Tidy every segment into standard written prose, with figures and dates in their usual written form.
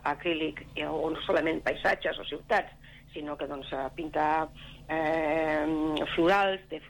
acrílic, o no solament paisatges o ciutats, sinó que doncs, pinta florals, té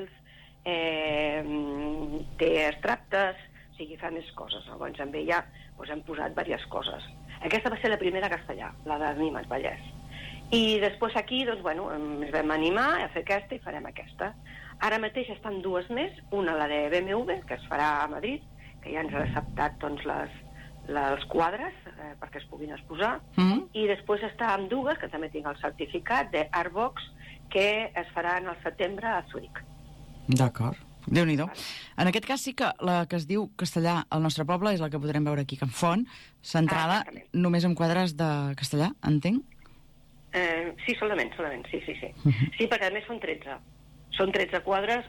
abstractes, o sigui, fa més coses. Llavors amb ella hem posat diverses coses. Aquesta va ser la primera castellà, la d'Animes Vallès. I després aquí ens vam animar a fer aquesta i farem aquesta. Ara mateix estan dues més, una la de BMW, que es farà a Madrid, que ja ens ha acceptat els quadres perquè es puguin exposar, i després està amb dues, que també tinc el certificat, d'Artbox, que es faran al setembre a Zurich. D'acord. Déu-n'hi-do. En aquest cas sí que la que es diu Castellà al nostre poble és la que podrem veure aquí a Can Font, centrada només en quadres de castellà, entenc? Sí, solament, sí. Sí, perquè a més són 13. Són 13 quadres,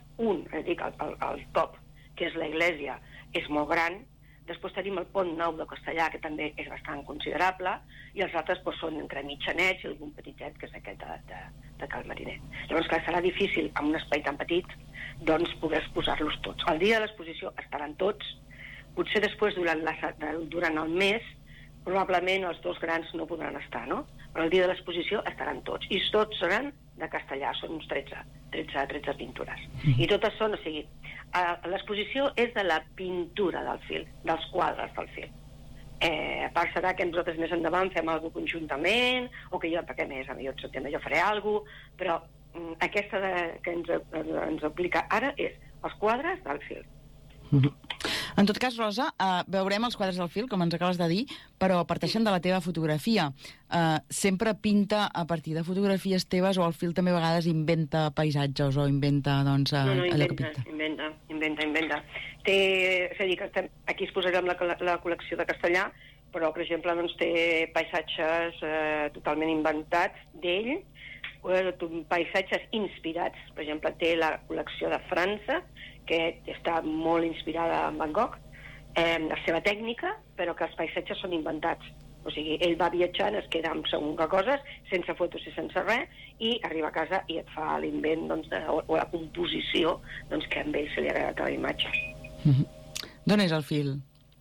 el top, que és l'església, és molt gran. Després tenim el pont nou de Castellà, que també és bastant considerable, i els altres són entre mitjanets i algun petitet, que és aquest de Cal Mariner. Llavors, clar, serà difícil, amb un espai tan petit, doncs poder exposar-los tots. El dia de l'exposició estaran tots, potser després durant el mes, probablement els dos grans no podran estar, no? Però el dia de l'exposició estaran tots, i tots seran de castellà, són uns 13 pintures. I totes són, o sigui, l'exposició és de la pintura del fil, dels quadres del fil. A part serà que nosaltres més endavant fem alguna cosa conjuntament, o que jo, perquè més, jo al setembre jo faré alguna cosa, però aquesta que ens aplica ara és els quadres del fil. En tot cas, Rosa, veurem els quadres del fil, com ens acabes de dir, però parteixen de la teva fotografia. Sempre pinta a partir de fotografies teves, o el fil també a vegades inventa paisatges o inventa allò que pinta? No, inventa. És a dir, que aquí es posarem la col·lecció de castellà, però, per exemple, té paisatges totalment inventats d'ell, paisatges inspirats. Per exemple, té la col·lecció de França, que està molt inspirada en Van Gogh, la seva tècnica, però que els paisatges són inventats. O sigui, ell va viatjant, es queda amb segons coses, sense fotos i sense res, i arriba a casa i et fa l'invent o la composició que a ell se li ha agradat a la imatge. D'on és el fil?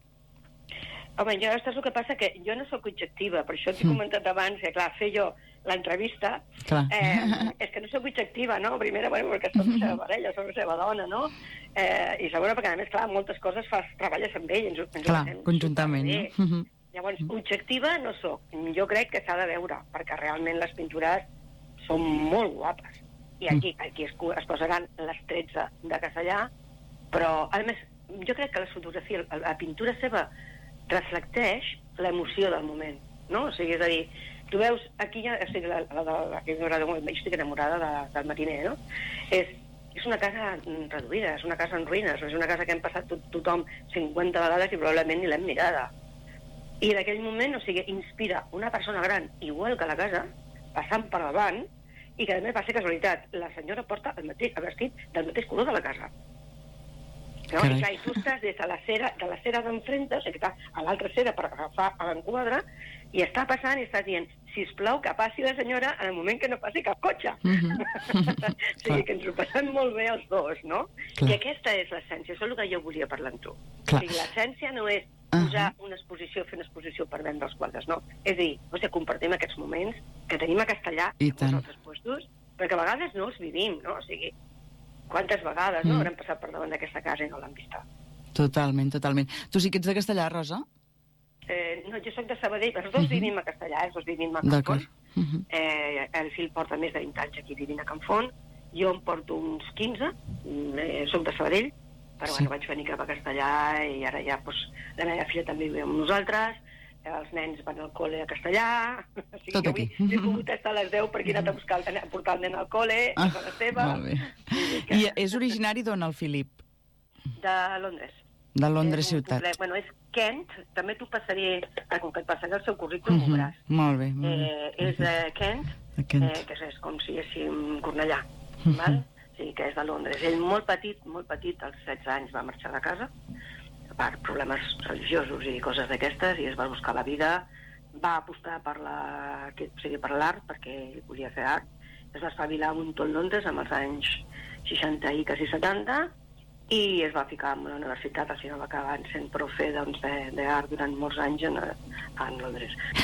Home, jo, és el que passa, que jo no sóc objectiva, per això t'he comentat abans que, clar, fer jo l'entrevista, és que no sóc objectiva, no? Primera, perquè soc la seva parella, soc la seva dona, no? I segona, perquè a més, clar, moltes coses treballes amb ell. Clar, conjuntament. Llavors, objectiva no sóc. Jo crec que s'ha de veure, perquè realment les pintures són molt guapes. I aquí es posaran les 13 de castellà, però, a més, jo crec que la fotografia, la pintura seva, reflecteix l'emoció del moment, no? O sigui, és a dir, tu veus, aquí ja, o sigui, jo estic enamorada del Mariner, no? És una casa reduïda, és una casa en ruïnes, és una casa que hem passat tothom 50 vegades i probablement ni l'hem mirada. I en aquell moment, o sigui, inspira una persona gran, igual que la casa, passant per davant, i que a més va ser casualitat, la senyora porta el vestit del mateix color de la casa. No? I clar, i tu estàs des de la cera d'enfrente, o sigui, que estàs a l'altra cera per agafar a l'enquadre, i està passant i estàs dient, sisplau, que passi la senyora en el moment que no passi cap cotxe. O sigui, que ens ho passem molt bé els dos, no? I aquesta és l'essència, això és el que jo volia parlar amb tu. O sigui, l'essència no és posar una exposició, fer una exposició per vendre els quadres, no. És a dir, compartim aquests moments que tenim a castellà en els altres puestos, perquè a vegades no els vivim, no? O sigui, quantes vegades no haurem passat per davant d'aquesta casa i no l'han vista. Totalment. Tu sí que ets de Castellà, Rosa? No, jo soc de Sabadell, els dos vivim a Castellà, els dos vivim a Can Font. El fill porta més de 20 anys aquí vivint a Can Font, jo em porto uns 15, soc de Sabadell, però vaig venir cap a Castellà i ara ja la meva filla també viu amb nosaltres, els nens van al col·le a Castellà, o sigui, avui he pogut estar a les 10 perquè he anat a portar el nen al col·le, a la seva. Molt bé. I és originari d'on, el Filip? De Londres. De Londres ciutat. Bueno, és Kent, també t'ho passaré, com que et passaré el seu currículum, ho veuràs. Molt bé. És Kent, que és com si fóssim Cornellà, val? O sigui, que és de Londres. Ell molt petit, als 16 anys va marxar de casa, per problemes religiosos i coses d'aquestes, i es va buscar la vida, va apostar per l'art, perquè ell volia fer art, es va espavilar un tot Londres amb els anys 60 i quasi 70, i es va ficar en una universitat, al final va acabar sent profe d'art durant molts anys en Londres.